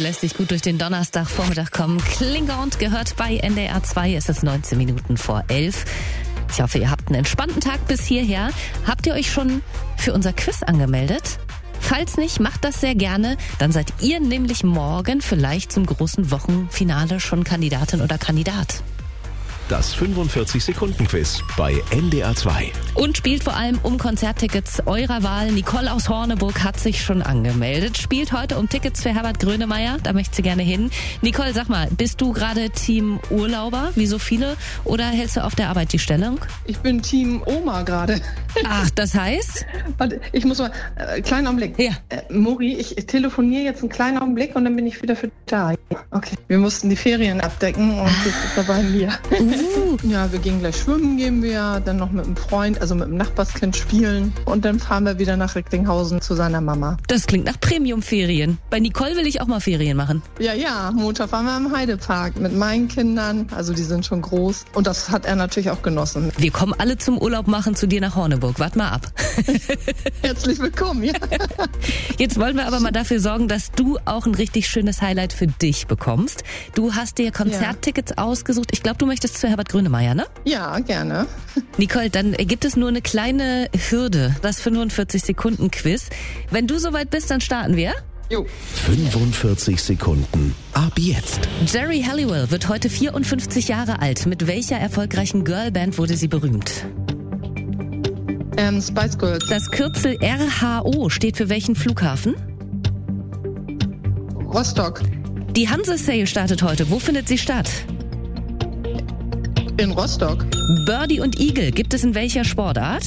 lässt dich gut durch den Donnerstagvormittag kommen. Klingelnd gehört bei NDR 2. Es ist 19 Minuten vor 11. Ich hoffe, ihr habt einen entspannten Tag bis hierher. Habt ihr euch schon für unser Quiz angemeldet? Falls nicht, macht das sehr gerne. Dann seid ihr nämlich morgen vielleicht zum großen Wochenfinale schon Kandidatin oder Kandidat. Das 45-Sekunden-Quiz bei NDR 2. Und spielt vor allem um Konzerttickets eurer Wahl. Nicole aus Horneburg hat sich schon angemeldet. Spielt heute um Tickets für Herbert Grönemeyer. Da möchte sie gerne hin. Nicole, sag mal, bist du gerade Team Urlauber, wie so viele? Oder hältst du auf der Arbeit die Stellung? Ich bin Team Oma gerade. Ach, das heißt? Warte, ich muss mal, kleinen Augenblick. Ja. Mori, ich telefoniere jetzt einen kleinen Augenblick und dann bin ich wieder für da. Okay. Wir mussten die Ferien abdecken und jetzt ist dabei ein Bier. Ja, wir gehen gleich schwimmen, gehen wir, dann noch mit einem Freund, also mit einem Nachbarskind spielen und dann fahren wir wieder nach Recklinghausen zu seiner Mama. Das klingt nach Premium-Ferien. Bei Nicole will ich auch mal Ferien machen. Ja, Montag waren wir im Heidepark mit meinen Kindern, also die sind schon groß und das hat er natürlich auch genossen. Wir kommen alle zum Urlaub machen zu dir nach Horneburg. Wart mal ab. Herzlich willkommen, ja. Jetzt wollen wir aber mal dafür sorgen, dass du auch ein richtig schönes Highlight für dich bekommst. Du hast dir Konzerttickets ausgesucht. Ich glaube, du möchtest zu Herbert Grönemeyer, ne? Ja, gerne. Nicole, dann gibt es nur eine kleine Hürde, das 45-Sekunden-Quiz. Wenn du soweit bist, dann starten wir. Jo. 45 Sekunden. Ab jetzt. Geri Halliwell wird heute 54 Jahre alt. Mit welcher erfolgreichen Girlband wurde sie berühmt? Spice Girls. Das Kürzel RHO steht für welchen Flughafen? Rostock. Die Hanse-Sale startet heute. Wo findet sie statt? In Rostock. Birdie und Eagle gibt es in welcher Sportart?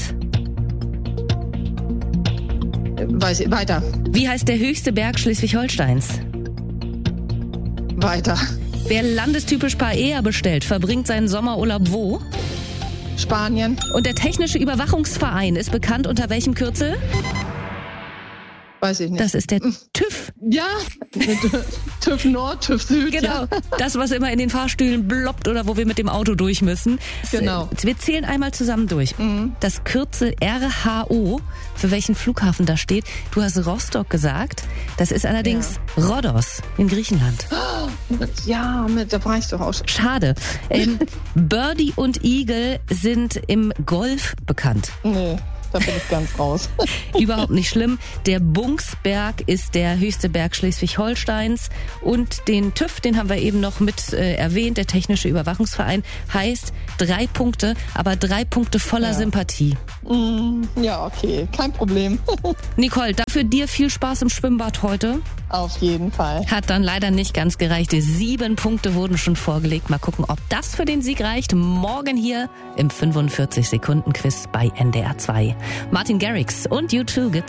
Weiß ich, weiter. Wie heißt der höchste Berg Schleswig-Holsteins? Weiter. Wer landestypisch Paella bestellt, verbringt seinen Sommerurlaub wo? Spanien. Und der Technische Überwachungsverein ist bekannt unter welchem Kürzel? Weiß ich nicht. Das ist der TÜV. Ja, TÜV Nord, TÜV Süd. Genau, Ja. das, was immer in den Fahrstühlen bloppt oder wo wir mit dem Auto durch müssen. Genau. Wir zählen einmal zusammen durch. Das Kürzel RHO, für welchen Flughafen das steht. Du hast Rostock gesagt. Das ist allerdings Rhodos in Griechenland. Ja, da war ich doch auch schon. Schade. Birdie und Eagle sind im Golf bekannt. Nee. Da bin ich ganz raus. Überhaupt nicht schlimm. Der Bungsberg ist der höchste Berg Schleswig-Holsteins. Und den TÜV, den haben wir eben noch mit erwähnt, der Technische Überwachungsverein, heißt 3 Punkte, aber 3 Punkte voller Sympathie. Ja, okay, kein Problem. Nicole, dafür dir viel Spaß im Schwimmbad heute. Auf jeden Fall. Hat dann leider nicht ganz gereicht. 7 Punkte wurden schon vorgelegt. Mal gucken, ob das für den Sieg reicht. Morgen hier im 45-Sekunden-Quiz bei NDR 2. Martin Garrix und U2 gibt's